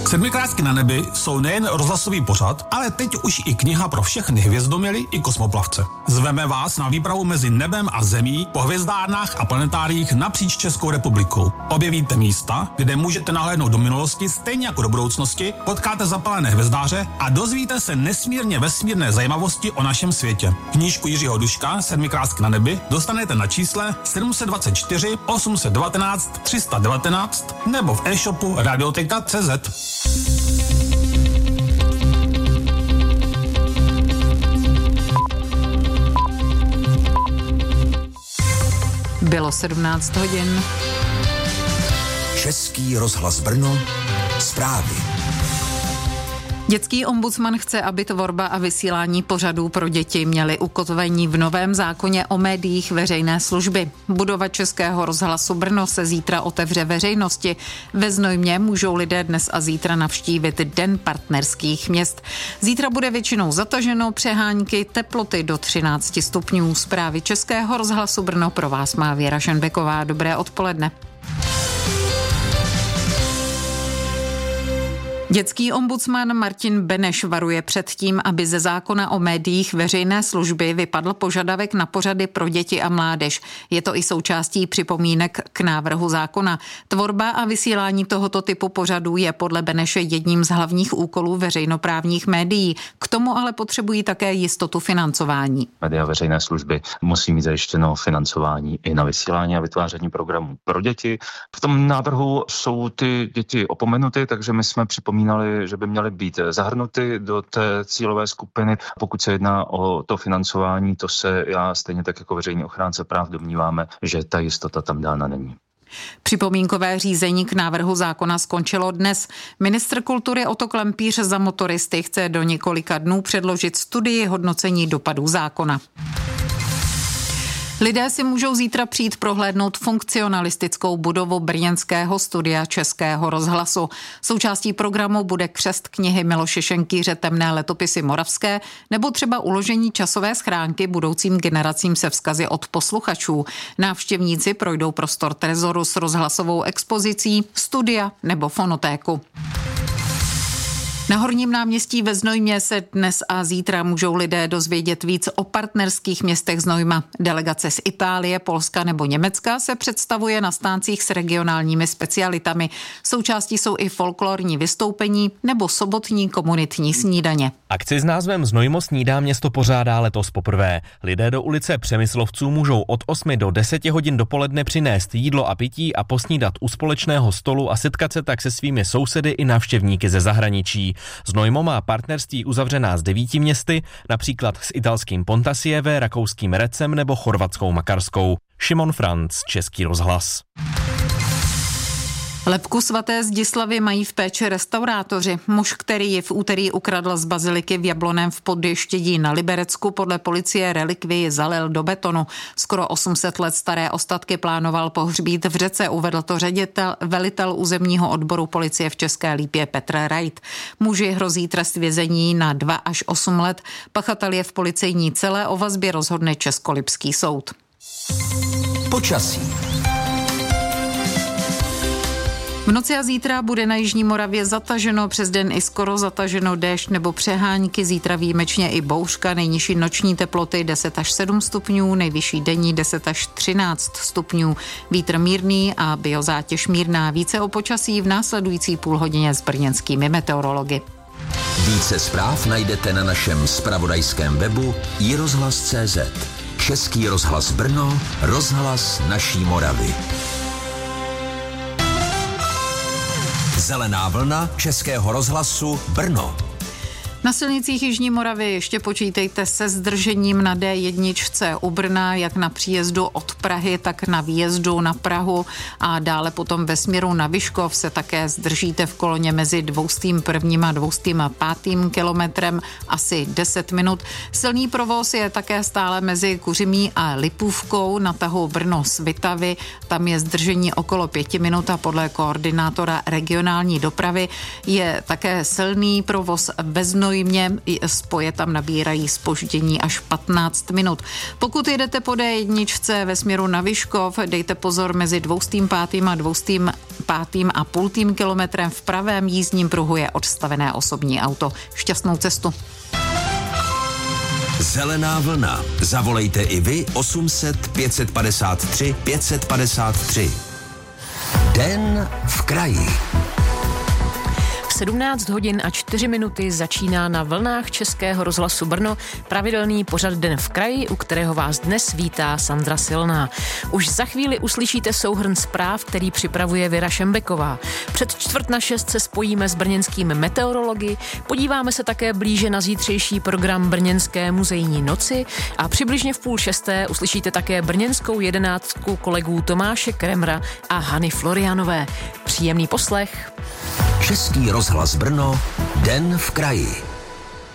Sedmikrásky na nebi jsou nejen rozhlasový pořad, ale teď už i kniha pro všechny hvězdoměly i kosmoplavce. Zveme vás na výpravu mezi nebem a zemí po hvězdárnách a planetáriích napříč Českou republikou. Objevíte místa, kde můžete nahlédnout do minulosti stejně jako do budoucnosti, potkáte zapalené hvězdáře a dozvíte se nesmírně vesmírné zajímavosti o našem světě. Knížku Jiřího Duška Sedmikrásky na nebi dostanete na čísle 724 819 319 nebo v e-shopu radioteka.cz. Bylo 17 hodin. Český rozhlas Brno, zprávy. Dětský ombudsman chce, aby tvorba a vysílání pořadů pro děti měly ukotvení v novém zákoně o médiích veřejné služby. Budova Českého rozhlasu Brno se zítra otevře veřejnosti. Ve Znojmě můžou lidé dnes a zítra navštívit Den partnerských měst. Zítra bude většinou zataženo, přehánky, teploty do 13 stupňů. Zprávy Českého rozhlasu Brno pro vás má Věra Šenbeková. Dobré odpoledne. Dětský ombudsman Martin Beneš varuje před tím, aby ze zákona o médiích veřejné služby vypadl požadavek na pořady pro děti a mládež. Je to i součástí připomínek k návrhu zákona. Tvorba a vysílání tohoto typu pořadů je podle Beneše jedním z hlavních úkolů veřejnoprávních médií. K tomu ale potřebují také jistotu financování. Média veřejné služby musí mít zajištěno financování i na vysílání a vytváření programů pro děti. V tom návrhu jsou ty děti opomenuty, takže my jsme připomínali, že by měly být zahrnuty do té cílové skupiny. Pokud se jedná o to financování, to se já stejně tak jako veřejný ochránce práv domníváme, že ta jistota tam dána není. Připomínkové řízení k návrhu zákona skončilo dnes. Ministr kultury Oto Klempíř za motoristy chce do několika dnů předložit studii hodnocení dopadů zákona. Lidé si můžou zítra přijít prohlédnout funkcionalistickou budovu brněnského studia Českého rozhlasu. Součástí programu bude křest knihy Miloše Šenkýře Temné letopisy moravské nebo třeba uložení časové schránky budoucím generacím se vzkazy od posluchačů. Návštěvníci projdou prostor trezoru s rozhlasovou expozicí, studia nebo fonotéku. Na Horním náměstí ve Znojmě se dnes a zítra můžou lidé dozvědět víc o partnerských městech Znojma. Delegace z Itálie, Polska nebo Německa se představuje na stáncích s regionálními specialitami. Součástí jsou i folklorní vystoupení nebo sobotní komunitní snídaně. Akci s názvem Znojmo snídá město pořádá letos poprvé. Lidé do ulice Přemyslovců můžou od 8 do 10 hodin dopoledne přinést jídlo a pití a posnídat u společného stolu a setkat se tak se svými sousedy i návštěvníky ze zahraničí. Znojmo má partnerství uzavřená s 9 městy, například s italským Pontasieve, rakouským Recem nebo chorvatskou Makarskou. Šimon Franc, Český rozhlas. Lebku svaté Zdislavy mají v péči restaurátoři. Muž, který ji v úterý ukradl z baziliky v Jablonném v Podještědí na Liberecku, podle policie relikvii zalil do betonu. Skoro 800 let staré ostatky plánoval pohřbít v řece, uvedl to velitel územního odboru policie v České Lípě Petr Rajt. Muži hrozí trest vězení na 2 až 8 let. Pachatel je v policejní celé, o vazbě rozhodne Českolipský soud. Počasí. V noci a zítra bude na jižní Moravě zataženo, přes den i skoro zataženo, déšť nebo přehánky, zítra výjimečně i bouřka, nejnižší noční teploty 10 až 7 stupňů, nejvyšší denní 10 až 13 stupňů, vítr mírný a biozátěž mírná. Více o počasí v následující půlhodině s brněnskými meteorology. Více zpráv najdete na našem zpravodajském webu iRozhlas.cz. Český rozhlas Brno, rozhlas naší Moravy. Zelená vlna Českého rozhlasu Brno. Na silnicích jižní Moravy ještě počítejte se zdržením na D1 u Brna, jak na příjezdu od Prahy, tak na výjezdu na Prahu a dále potom ve směru na Vyškov se také zdržíte v koloně mezi 201. a 205. kilometrem asi 10 minut. Silný provoz je také stále mezi Kuřimí a Lipůvkou na tahu Brno-Svitavy. Tam je zdržení okolo 5 minut a podle koordinátora regionální dopravy je také silný provoz ve Znojmě Znojmě. Spoje tam nabírají zpoždění až 15 minut. Pokud jedete po D1 ve směru na Vyškov, dejte pozor, mezi 205. a 205,5 kilometrem v pravém jízdním pruhu je odstavené osobní auto. Šťastnou cestu. Zelená vlna. Zavolejte i vy 800 553 553. Den v kraji. 17 hodin a 4 minuty začíná na vlnách Českého rozhlasu Brno pravidelný pořad Den v kraji, u kterého vás dnes vítá Sandra Silná. Už za chvíli uslyšíte souhrn zpráv, který připravuje Věra Šembeková. Před 5:45 se spojíme s brněnskými meteorology, podíváme se také blíže na zítřejší program Brněnské muzejní noci a přibližně v 5:30 uslyšíte také brněnskou 11 kolegů Tomáše Kremra a Hany Florianové. Příjemný poslech. Český rozhlas Brno, Den v kraji.